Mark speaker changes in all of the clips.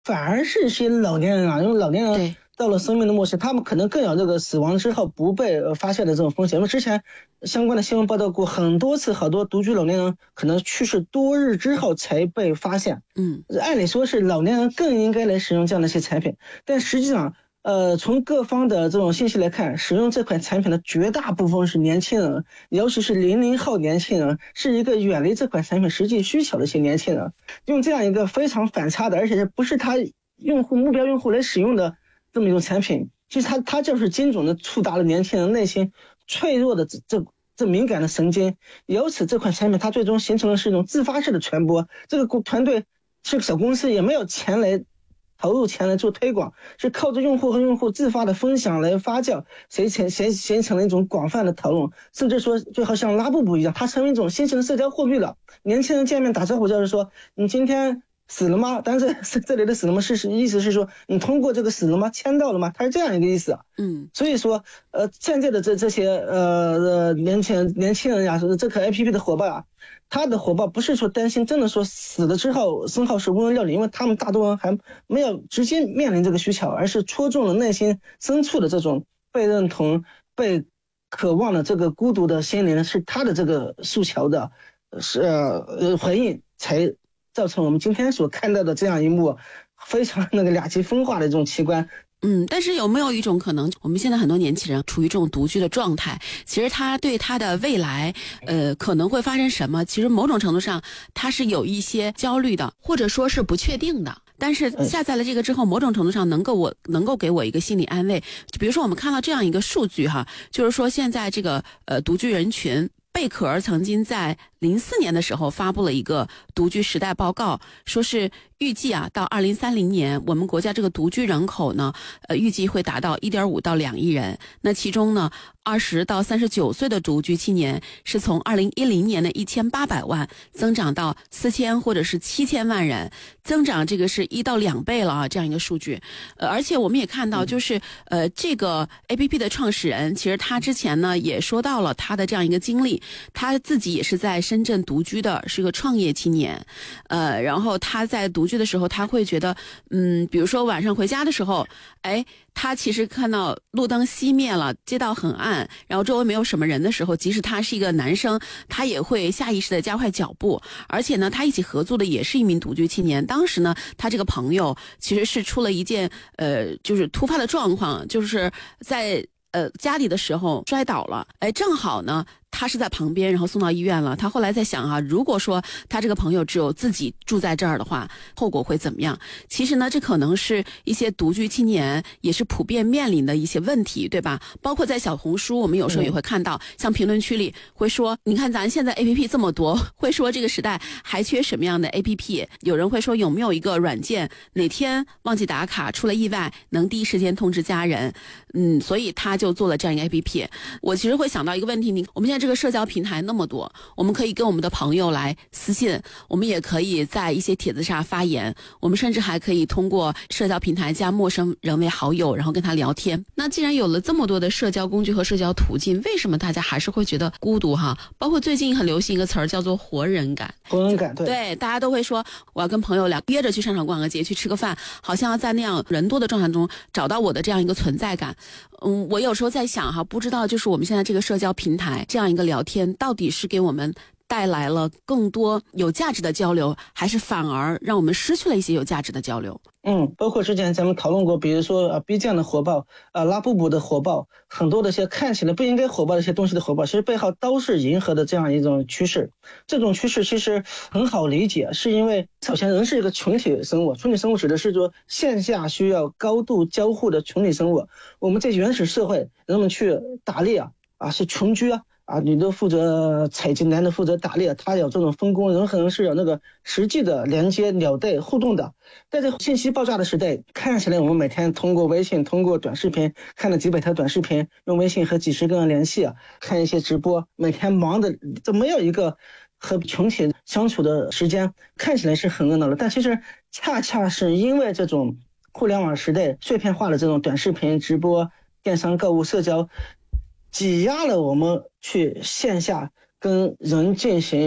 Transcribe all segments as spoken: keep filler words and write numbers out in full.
Speaker 1: 反而是一些老年人啊，因为老年人到了生命的末期，他们可能更有这个死亡之后不被发现的这种风险。因为之前相关的新闻报道过很多次，好多独居老年人可能去世多日之后才被发现。
Speaker 2: 嗯，
Speaker 1: 按理说是老年人更应该来使用这样的一些产品，但实际上呃，从各方的这种信息来看，使用这款产品的绝大部分是年轻人，尤其是零零后年轻人，是一个远离这款产品实际需求的一些年轻人，用这样一个非常反差的，而且不是他用户目标用户来使用的这么一种产品，其实它它就是精准的触达了年轻人内心脆弱的这这这敏感的神经，由此这款产品它最终形成的是一种自发式的传播。这个团队是个小公司，也没有钱来投入钱来做推广，是靠着用户和用户自发的分享来发酵，形成形形成了一种广泛的讨论，甚至说就好像拉布布一样，它成为一种新型的社交货币了。年轻人见面打招呼就是说你今天死了吗？但是这里的死了吗是意思是说你通过这个死了吗签到了吗？它是这样一个意思。
Speaker 2: 嗯，
Speaker 1: 所以说呃现在的这这些呃呃年轻人年轻人呀，这个 A P P 的火爆啊，他的火爆不是说担心真的说死了之后身后是无人料理，因为他们大多人还没有直接面临这个需求，而是戳中了内心深处的这种被认同被渴望的这个孤独的心灵，是他的这个诉求的是呃回应，才造成我们今天所看到的这样一幕非常那个两极分化的这种奇观。
Speaker 2: 嗯，但是有没有一种可能，我们现在很多年轻人处于这种独居的状态，其实他对他的未来呃可能会发生什么，其实某种程度上他是有一些焦虑的，或者说是不确定的，但是下载了这个之后，某种程度上能够我能够给我一个心理安慰。就比如说我们看到这样一个数据哈，就是说现在这个呃独居人群，贝壳曾经在零四年的时候发布了一个独居时代报告，说是预计啊到二零三零年我们国家这个独居人口呢呃预计会达到 一点五到两亿人。那其中呢二十到三十九岁的独居青年是从二零一零年的一千八百万增长到四千或者是七千万人，增长这个是一到两倍了啊，这样一个数据。呃而且我们也看到就是呃这个 A P P 的创始人其实他之前呢也说到了他的这样一个经历，他自己也是在深圳独居的，是个创业青年。呃然后他在独居的时候他会觉得嗯比如说晚上回家的时候，哎他其实看到路灯熄灭了，街道很暗，然后周围没有什么人的时候，即使他是一个男生，他也会下意识的加快脚步。而且呢他一起合作的也是一名独居青年，当时呢他这个朋友其实是出了一件呃就是突发的状况，就是在呃家里的时候摔倒了，哎正好呢他是在旁边，然后送到医院了。他后来在想啊，如果说他这个朋友只有自己住在这儿的话，后果会怎么样？其实呢，这可能是一些独居青年也是普遍面临的一些问题，对吧？包括在小红书，我们有时候也会看到，嗯、像评论区里会说，你看咱现在 A P P 这么多，会说这个时代还缺什么样的 A P P？ 有人会说有没有一个软件，哪天忘记打卡出了意外，能第一时间通知家人？嗯，所以他就做了这样一个 A P P。我其实会想到一个问题，你我们现在这个社交平台那么多，我们可以跟我们的朋友来私信，我们也可以在一些帖子上发言，我们甚至还可以通过社交平台加陌生人为好友，然后跟他聊天。那既然有了这么多的社交工具和社交途径，为什么大家还是会觉得孤独哈？包括最近很流行一个词儿叫做活人感。
Speaker 1: 活人感，对
Speaker 2: 对，大家都会说我要跟朋友俩约着去商场逛个街，去吃个饭，好像要在那样人多的状态中找到我的这样一个存在感。嗯，我有时候在想哈，不知道就是我们现在这个社交平台这样一个聊天，到底是给我们带来了更多有价值的交流，还是反而让我们失去了一些有价值的交流？
Speaker 1: 嗯，包括之前咱们讨论过，比如说啊 B 站的火爆，啊拉布布的火爆，很多的一些看起来不应该火爆的一些东西的火爆，其实背后都是迎合的这样一种趋势。这种趋势其实很好理解，是因为首先人是一个群体生物，群体生物指的是说线下需要高度交互的群体生物。我们在原始社会，人们去打猎啊，啊是群居啊。啊，女的负责采集，男的负责打猎，他有这种分工，人和人是有那个实际的连接、了对、互动的。在这信息爆炸的时代，看起来我们每天通过微信、通过短视频看了几百条短视频，用微信和几十个人联系啊，看一些直播，每天忙的就没有一个和群体相处的时间，看起来是很热闹的。但其实恰恰是因为这种互联网时代碎片化的这种短视频、直播、电商、购物、社交，挤压了我们去线下跟人进行这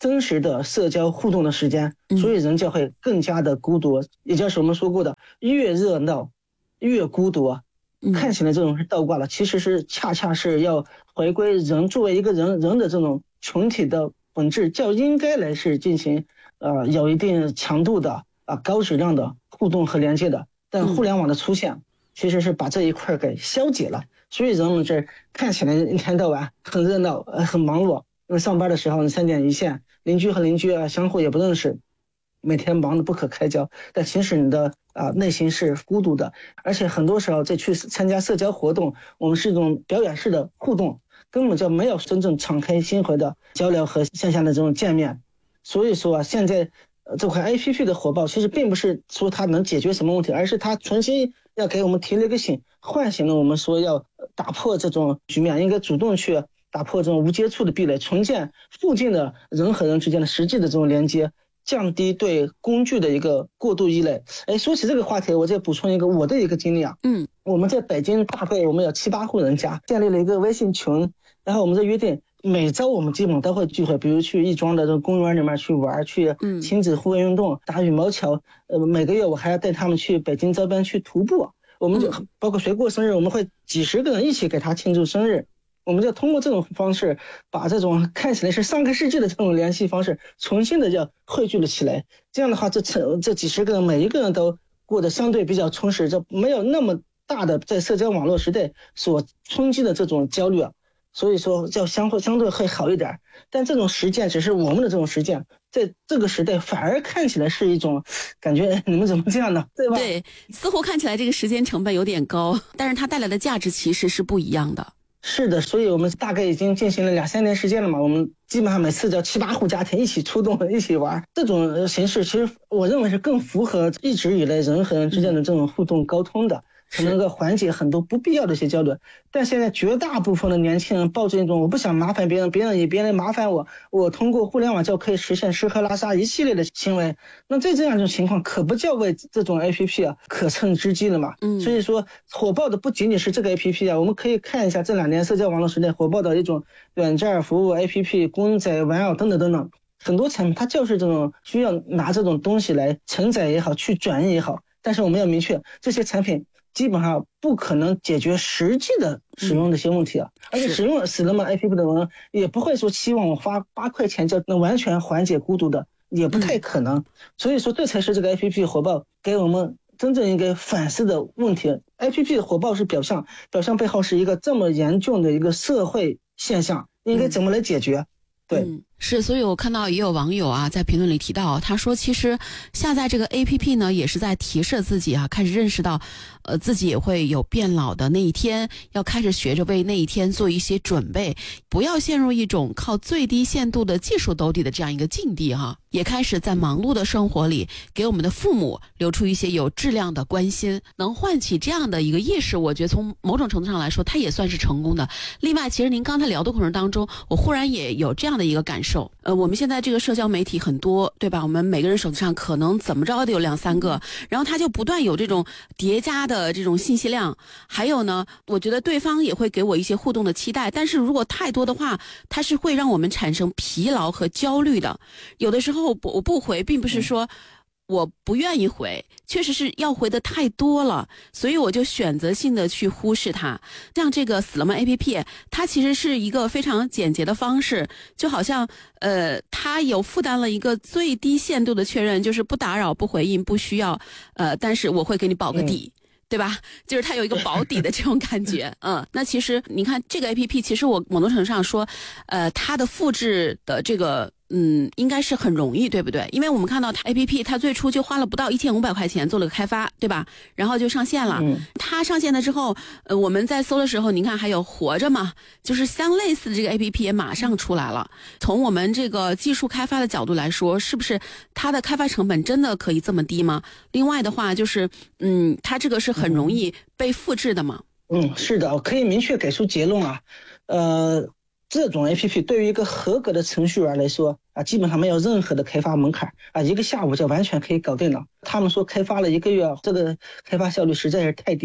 Speaker 1: 真实的社交互动的时间，所以人就会更加的孤独。嗯、也就是我们说过的，越热闹越孤独。嗯、看起来这种是倒挂了，其实是恰恰是要回归人作为一个人人的这种群体的本质，就应该来是进行呃有一定强度的啊、呃、高质量的互动和连接的。但互联网的出现，嗯、其实是把这一块给消解了，所以人们这看起来一天到晚很热闹，呃很忙碌。因为上班的时候三点一线，邻居和邻居啊相互也不认识，每天忙得不可开交，但其实你的啊内心是孤独的。而且很多时候再去参加社交活动，我们是一种表演式的互动，根本就没有真正敞开心怀的交流和线下的这种见面。所以说啊，现在这款 A P P 的火爆其实并不是说它能解决什么问题，而是它重新要给我们提了一个醒，唤醒了我们说要打破这种局面，应该主动去打破这种无接触的壁垒，重建附近的人和人之间的实际的这种连接，降低对工具的一个过度依赖。哎，说起这个话题，我再补充一个我的一个经历啊。嗯，我们在北京大概我们有七八户人家，建立了一个微信群，然后我们的约定每周我们基本都会聚会，比如去亦庄的这个公园里面去玩，去亲子户外运动，打羽毛球。呃，每个月我还要带他们去北京周边去徒步。我们就包括谁过生日，我们会几十个人一起给他庆祝生日。我们就通过这种方式，把这种看起来是上个世纪的这种联系方式，重新的就汇聚了起来。这样的话，这这几十个人每一个人都过得相对比较充实，就没有那么大的在社交网络时代所冲击的这种焦虑啊。所以说，叫相会相对会好一点。但这种实践只是我们的这种实践，在这个时代反而看起来是一种感觉，你们怎么这样呢？对吧？
Speaker 2: 对，似乎看起来这个时间成本有点高，但是它带来的价值其实是不一样的。
Speaker 1: 是的，所以我们大概已经进行了两三年时间了嘛，我们基本上每次叫七八户家庭一起出动一起玩，这种形式其实我认为是更符合一直以来人和人之间的这种互动沟通的，才能够缓解很多不必要的一些交流。但现在绝大部分的年轻人抱着一种我不想麻烦别人，别人也别来麻烦我，我通过互联网就可以实现吃喝拉撒一系列的行为，那在这样一种情况可不叫为这种 A P P 啊可乘之机了嘛。嗯，所以说火爆的不仅仅是这个 A P P 啊，我们可以看一下这两年社交网络时代火爆的一种软件服务 A P P 公仔玩偶等等等等，很多产品它就是这种需要拿这种东西来承载也好，去转移也好，但是我们要明确这些产品基本上不可能解决实际的使用的一些问题啊，嗯、而且使用使用了 A P P 的人也不会说期望我花八块钱就能完全缓解孤独的，也不太可能。嗯、所以说这才是这个 A P P 火爆给我们真正应该反思的问题。A P P 的火爆是表象，表象背后是一个这么严重的一个社会现象，应该怎么来解决？嗯、对。
Speaker 2: 嗯是，所以我看到也有网友啊在评论里提到，他说其实下载这个 A P P 呢，也是在提示自己啊，开始认识到，呃，自己也会有变老的那一天，要开始学着为那一天做一些准备，不要陷入一种靠最低限度的技术兜底的这样一个境地哈，也开始在忙碌的生活里给我们的父母留出一些有质量的关心，能唤起这样的一个意识，我觉得从某种程度上来说，它也算是成功的。另外，其实您刚才聊的过程当中，我忽然也有这样的一个感受。呃，我们现在这个社交媒体很多，对吧？我们每个人手机上可能怎么着得有两三个，然后它就不断有这种叠加的这种信息量。还有呢，我觉得对方也会给我一些互动的期待，但是如果太多的话，它是会让我们产生疲劳和焦虑的。有的时候我不回，并不是说我不愿意回，确实是要回的太多了，所以我就选择性的去忽视它。像这个死了吗 A P P， 它其实是一个非常简洁的方式，就好像呃，它有负担了一个最低限度的确认，就是不打扰、不回应、不需要，呃，但是我会给你保个底。嗯对吧？就是它有一个保底的这种感觉，嗯，那其实你看这个 A P P， 其实我某种程度上说，呃，它的复制的这个，嗯，应该是很容易，对不对？因为我们看到它 A P P， 它最初就花了不到一千五百块钱做了个开发，对吧？然后就上线了。嗯、它上线了之后，呃，我们在搜的时候，您看还有活着嘛，就是相类似的这个 A P P 也马上出来了。从我们这个技术开发的角度来说，是不是它的开发成本真的可以这么低吗？另外的话，就是，嗯，它这个是很容易被复制的嘛？
Speaker 1: 嗯，是的，我可以明确给出结论啊，呃。这种 A P P 对于一个合格的程序员来说啊，基本上没有任何的开发门槛啊，一个下午就完全可以搞定了。他们说开发了一个月，这个开发效率实在是太低了。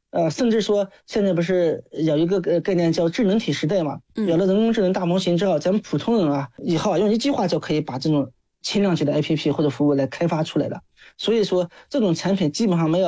Speaker 1: 呃，甚至说现在不是有一个概念叫智能体时代嘛？有了人工智能大模型之后，咱们普通人啊，以后啊用一句话就可以把这种轻量级的 A P P 或者服务来开发出来了。所以说，这种产品基本上没有